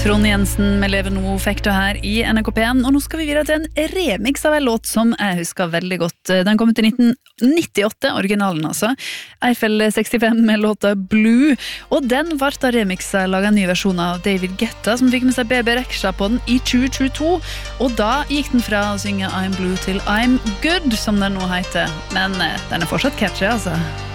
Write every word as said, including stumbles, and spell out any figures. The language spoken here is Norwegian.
Trond Jensen med Leve nå fikk du her i N R K P en, og nå skal vi videre til en remix av en låt som jeg husker veldig godt. Den kom ut i nitten nittiåtte, originalen altså. Eiffel sekstifem med låta Blue, og den ble da remixa, laget en ny versjon av David Guetta, som fikk med seg B B Rexha på den i tjue tjueto, og da gikk den fra å synge I'm Blue til I'm Good, som den nå heter. Men den er fortsatt catchy, altså.